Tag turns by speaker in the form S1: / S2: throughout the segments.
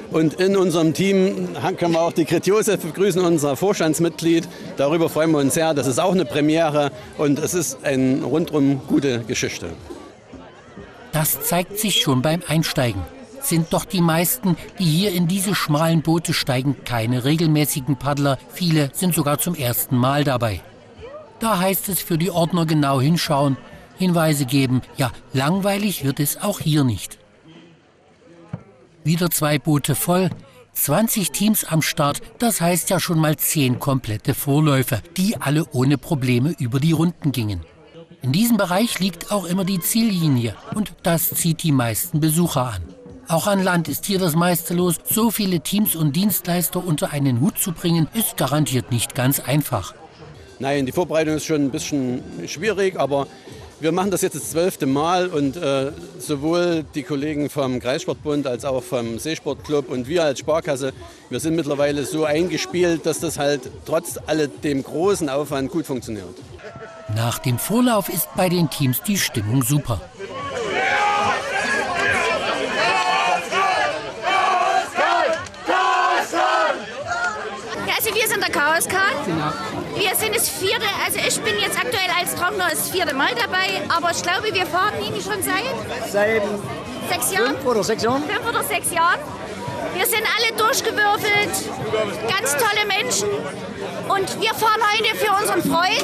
S1: Und in unserem Team können wir auch die Grit Josef begrüßen, unser Vorstandsmitglied. Darüber freuen wir uns sehr. Das ist auch eine Premiere und es ist eine rundum gute Geschichte.
S2: Das zeigt sich schon beim Einsteigen. Sind doch die meisten, die hier in diese schmalen Boote steigen, keine regelmäßigen Paddler. Viele sind sogar zum ersten Mal dabei. Da heißt es für die Ordner genau hinschauen, Hinweise geben. Ja, langweilig wird es auch hier nicht. Wieder 2 Boote voll, 20 Teams am Start. Das heißt ja schon mal 10 komplette Vorläufer, die alle ohne Probleme über die Runden gingen. In diesem Bereich liegt auch immer die Ziellinie und das zieht die meisten Besucher an. Auch an Land ist hier das meiste los. So viele Teams und Dienstleister unter einen Hut zu bringen, ist garantiert nicht ganz einfach.
S1: Nein, die Vorbereitung ist schon ein bisschen schwierig, aber wir machen das jetzt das 12. Mal und sowohl die Kollegen vom Kreissportbund als auch vom Seesportclub und wir als Sparkasse, wir sind mittlerweile so eingespielt, dass das halt trotz alledem großen Aufwand gut funktioniert.
S2: Nach dem Vorlauf ist bei den Teams die Stimmung super.
S3: Also wir sind der KSK. Wir sind das 4., also ich bin jetzt aktuell als Trockner das 4. Mal dabei, aber ich glaube, wir fahren ihn schon seit 6 Jahren.
S4: 5 oder 6 Jahren.
S3: 5 oder 6 Jahren. Wir sind alle durchgewürfelt, ganz tolle Menschen und wir fahren heute für unseren Freund,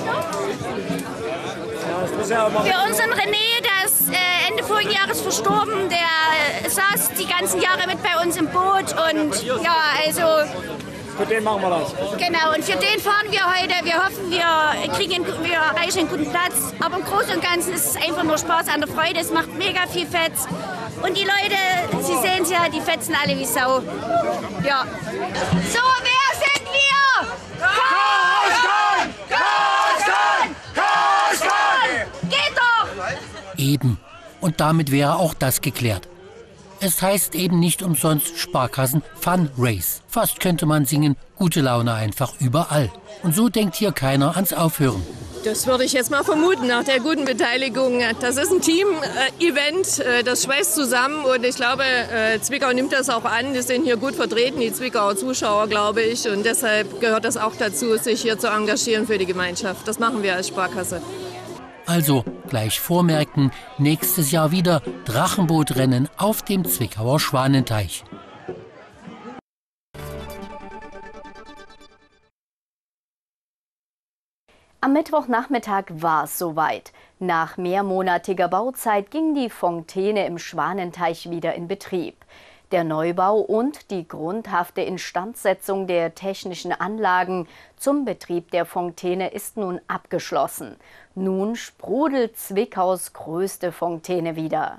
S3: für unseren René, der ist Ende vorigen Jahres verstorben, der saß die ganzen Jahre mit bei uns im Boot und ja, also...
S4: Für den machen wir das.
S3: Genau, und für den fahren wir heute. Wir hoffen, wir erreichen einen guten Platz. Aber im Großen und Ganzen ist es einfach nur Spaß an der Freude. Es macht mega viel Fetz. Und die Leute, Sie sehen es ja, die fetzen alle wie Sau. Ja. So, wer sind wir? KSK! KSK! KSK! Geht doch!
S2: Eben. Und damit wäre auch das geklärt. Es heißt eben nicht umsonst Sparkassen Fun Race. Fast könnte man singen, gute Laune einfach überall. Und so denkt hier keiner ans Aufhören.
S5: Das würde ich jetzt mal vermuten, nach der guten Beteiligung. Das ist ein Team-Event, das schweißt zusammen und ich glaube, Zwickau nimmt das auch an. Die sind hier gut vertreten, die Zwickauer Zuschauer, glaube ich. Und deshalb gehört das auch dazu, sich hier zu engagieren für die Gemeinschaft. Das machen wir als Sparkasse.
S2: Also gleich vormerken, nächstes Jahr wieder Drachenbootrennen auf dem Zwickauer Schwanenteich.
S6: Am Mittwochnachmittag war es soweit. Nach mehrmonatiger Bauzeit ging die Fontäne im Schwanenteich wieder in Betrieb. Der Neubau und die grundhafte Instandsetzung der technischen Anlagen zum Betrieb der Fontäne ist nun abgeschlossen. Nun sprudelt Zwickaus größte Fontäne wieder.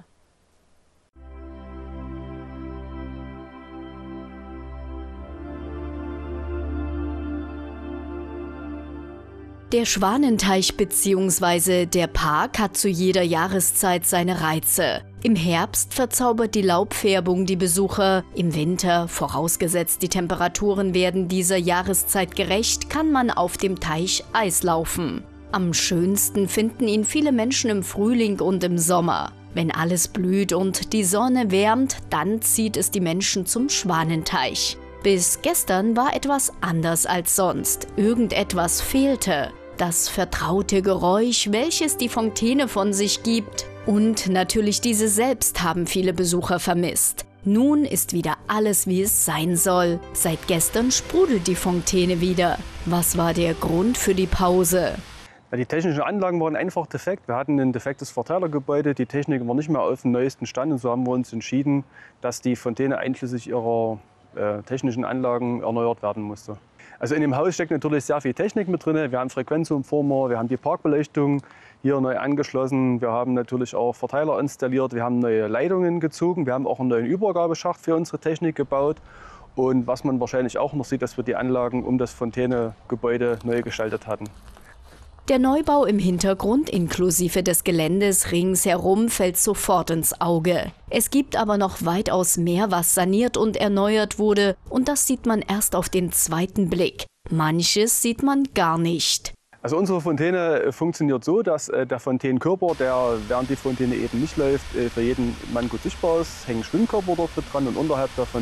S6: Der Schwanenteich bzw. der Park hat zu jeder Jahreszeit seine Reize. Im Herbst verzaubert die Laubfärbung die Besucher. Im Winter, vorausgesetzt die Temperaturen werden dieser Jahreszeit gerecht, kann man auf dem Teich Eislaufen. Am schönsten finden ihn viele Menschen im Frühling und im Sommer. Wenn alles blüht und die Sonne wärmt, dann zieht es die Menschen zum Schwanenteich. Bis gestern war etwas anders als sonst. Irgendetwas fehlte. Das vertraute Geräusch, welches die Fontäne von sich gibt. Und natürlich diese selbst haben viele Besucher vermisst. Nun ist wieder alles, wie es sein soll. Seit gestern sprudelt die Fontäne wieder. Was war der Grund für die Pause?
S7: Ja, die technischen Anlagen waren einfach defekt. Wir hatten ein defektes Verteilergebäude, die Technik war nicht mehr auf dem neuesten Stand. Und so haben wir uns entschieden, dass die Fontäne einschließlich ihrer technischen Anlagen erneuert werden musste. Also in dem Haus steckt natürlich sehr viel Technik mit drin. Wir haben Frequenzumformer, wir haben die Parkbeleuchtung hier neu angeschlossen. Wir haben natürlich auch Verteiler installiert, wir haben neue Leitungen gezogen, wir haben auch einen neuen Übergabeschacht für unsere Technik gebaut. Und was man wahrscheinlich auch noch sieht, dass wir die Anlagen um das Fontänegebäude neu gestaltet hatten.
S6: Der Neubau im Hintergrund inklusive des Geländes ringsherum fällt sofort ins Auge. Es gibt aber noch weitaus mehr, was saniert und erneuert wurde, und das sieht man erst auf den zweiten Blick. Manches sieht man gar nicht.
S7: Also unsere Fontäne funktioniert so, dass der Fontänenkörper, der während die Fontäne eben nicht läuft, für jeden Mann gut sichtbar ist, hängen Schwimmkörper dort dran und unterhalb der Fontäne